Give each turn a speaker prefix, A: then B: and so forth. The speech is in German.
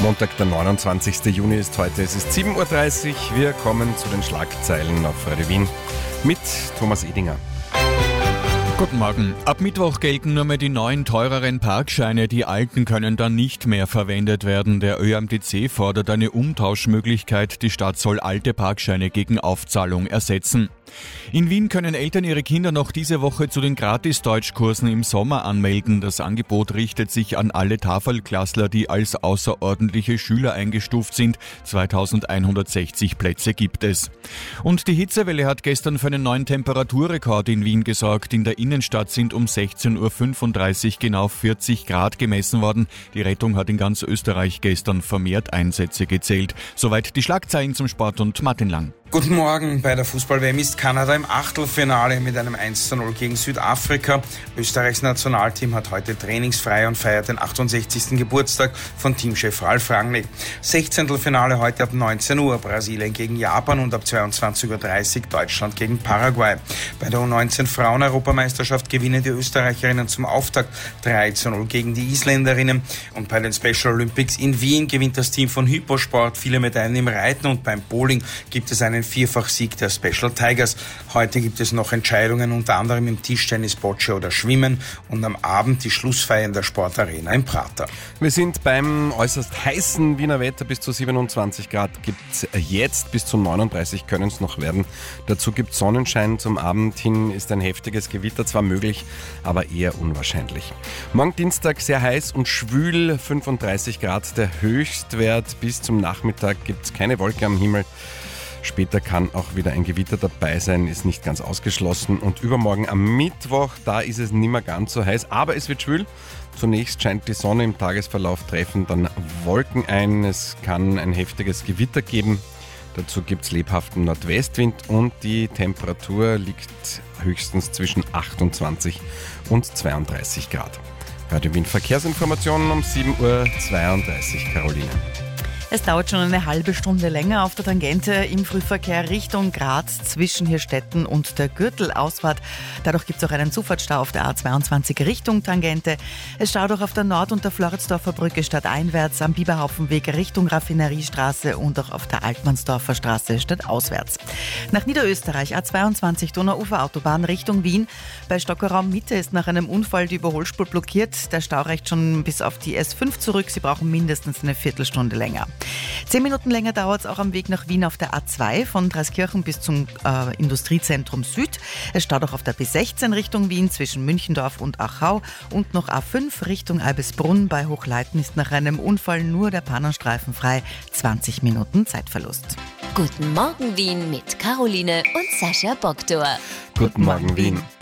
A: Montag, der 29. Juni ist heute. Es ist 7.30 Uhr. Wir kommen zu den Schlagzeilen auf Radio Wien mit Thomas Edinger.
B: Guten Morgen. Ab Mittwoch gelten nur mehr die neuen, teureren Parkscheine. Die alten können dann nicht mehr verwendet werden. Der ÖAMTC fordert eine Umtauschmöglichkeit. Die Stadt soll alte Parkscheine gegen Aufzahlung ersetzen. In Wien können Eltern ihre Kinder noch diese Woche zu den Gratis-Deutschkursen im Sommer anmelden. Das Angebot richtet sich an alle Tafelklassler, die als außerordentliche Schüler eingestuft sind. 2160 Plätze gibt es. Und die Hitzewelle hat gestern für einen neuen Temperaturrekord in Wien gesorgt. In der Innenstadt sind um 16.35 Uhr genau 40 Grad gemessen worden. Die Rettung hat in ganz Österreich gestern vermehrt Einsätze gezählt. Soweit die Schlagzeilen zum Sport und Martin Lang.
C: Guten Morgen. Bei der Fußball-WM ist Kanada im Achtelfinale mit einem 1:0 gegen Südafrika. Österreichs Nationalteam hat heute trainingsfrei und feiert den 68. Geburtstag von Teamchef Ralf Rangnick. 16. Finale heute ab 19 Uhr, Brasilien gegen Japan und ab 22.30 Uhr Deutschland gegen Paraguay. Bei der U19 Frauen-Europameisterschaft gewinnen die Österreicherinnen zum Auftakt 3:0 gegen die Isländerinnen. Und bei den Special Olympics in Wien gewinnt das Team von Hyposport viele Medaillen im Reiten und beim Bowling gibt es einen Vierfachsieg der Special Tigers. Heute gibt es noch Entscheidungen, unter anderem im Tischtennis, Bocce oder Schwimmen und am Abend die Schlussfeier in der Sportarena im Prater.
A: Wir sind beim äußerst heißen Wiener Wetter. Bis zu 27 Grad gibt es jetzt, bis zu 39 können es noch werden. Dazu gibt es Sonnenschein. Zum Abend hin ist ein heftiges Gewitter zwar möglich, aber eher unwahrscheinlich. Morgen Dienstag sehr heiß und schwül, 35 Grad der Höchstwert. Bis zum Nachmittag gibt es keine Wolke am Himmel. Später kann auch wieder ein Gewitter dabei sein, ist nicht ganz ausgeschlossen. Und übermorgen am Mittwoch, da ist es nicht mehr ganz so heiß, aber es wird schwül. Zunächst scheint die Sonne im Tagesverlauf, treffen dann Wolken ein. Es kann ein heftiges Gewitter geben. Dazu gibt es lebhaften Nordwestwind und die Temperatur liegt höchstens zwischen 28 und 32 Grad. Radio Wien Verkehrsinformationen um 7.32 Uhr, Caroline.
D: Es dauert schon eine halbe Stunde länger auf der Tangente im Frühverkehr Richtung Graz zwischen Hirstetten und der Gürtelausfahrt. Dadurch gibt es auch einen Zufahrtsstau auf der A22 Richtung Tangente. Es staut auch auf der Nord- und der Floridsdorfer Brücke stadteinwärts, am Biberhaufenweg Richtung Raffineriestraße und auch auf der Altmannsdorfer Straße stadtauswärts. Nach Niederösterreich A22 Donauuferautobahn Richtung Wien. Bei Stockerraum Mitte ist nach einem Unfall die Überholspur blockiert. Der Stau reicht schon bis auf die S5 zurück. Sie brauchen mindestens eine Viertelstunde länger. 10 Minuten länger dauert es auch am Weg nach Wien auf der A2 von Dreiskirchen bis zum Industriezentrum Süd. Es staut auch auf der B16 Richtung Wien zwischen Münchendorf und Achau und noch A5 Richtung Albisbrunn. Bei Hochleiten ist nach einem Unfall nur der Pannenstreifen frei. 20 Minuten Zeitverlust.
E: Guten Morgen Wien mit Caroline und Sascha Bogdor.
A: Guten Morgen Wien.